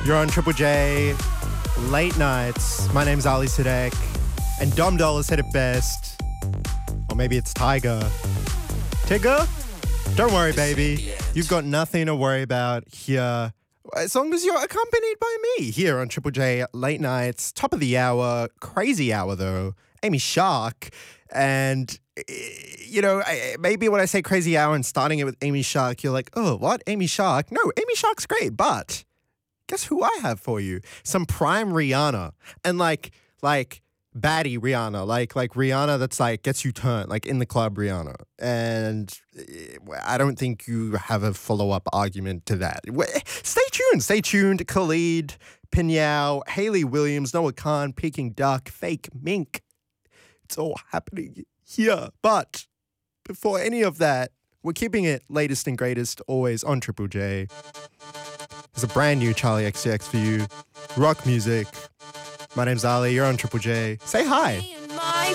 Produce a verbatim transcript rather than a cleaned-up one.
You're on Triple J, late nights. My name's Ali Sadek, and Dom Dolla said it best. Or maybe it's Tiger. Tigger? Don't worry, baby. You've got nothing to worry about here, as long as you're accompanied by me here on Triple J, late nights, top of the hour, crazy hour though, Amy Shark. And, you know, maybe when I say crazy hour and starting it with Amy Shark, you're like, oh, what? Amy Shark? No, Amy Shark's great, but guess who I have for you? Some prime Rihanna. And like, like baddie Rihanna. Like, like Rihanna that's like, gets you turned, like in the club Rihanna. And I don't think you have a follow-up argument to that. Stay tuned. Stay tuned. Khalid, Pinyao, Hayley Williams, Noah Khan, Peking Duck, Fake Mink. It's all happening here. But before any of that, we're keeping it latest and greatest always on Triple J. There's a brand new Charlie X C X for you. Rock music. My name's Ali. You're on Triple J. Say hi. My